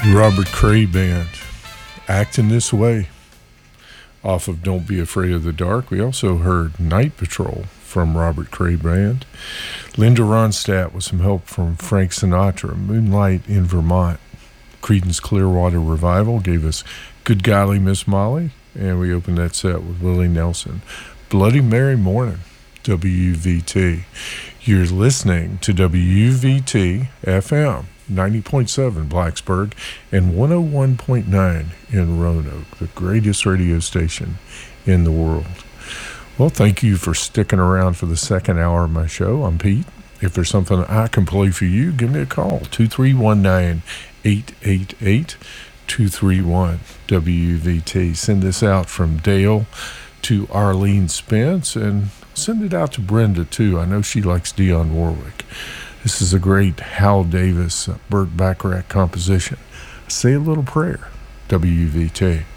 Robert Cray Band, Acting This Way, off of Don't Be Afraid of the Dark. We also heard Night Patrol from Robert Cray Band. Linda Ronstadt with some help from Frank Sinatra, Moonlight in Vermont. Creedence Clearwater Revival gave us Good Golly Miss Molly, and we opened that set with Willie Nelson. Bloody Mary Morning, WVT. You're listening to WVT FM. 90.7 Blacksburg and 101.9 in Roanoke, the greatest radio station in the world. Well, thank you for sticking around for the second hour of my show. I'm Pete. If there's something I can play for you, give me a call, 2319-888-231-WVT. Send this out from Dale to Arlene Spence, and send it out to Brenda, too. I know she likes Dionne Warwick. This is a great Hal Davis, Burt Bacharach composition. Say a Little Prayer, WVT.